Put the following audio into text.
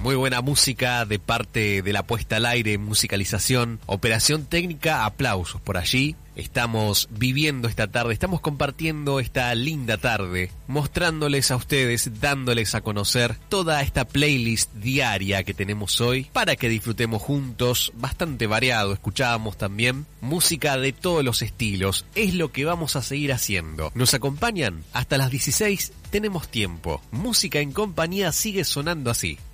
Muy buena música de parte de la puesta al aire, musicalización, operación técnica, aplausos por allí. Estamos viviendo esta tarde, estamos compartiendo esta linda tarde, mostrándoles a ustedes, dándoles a conocer toda esta playlist diaria que tenemos hoy para que disfrutemos juntos, bastante variado. Escuchábamos también música de todos los estilos, es lo que vamos a seguir haciendo. ¿Nos acompañan? Hasta las 16 tenemos tiempo. Música en compañía sigue sonando así.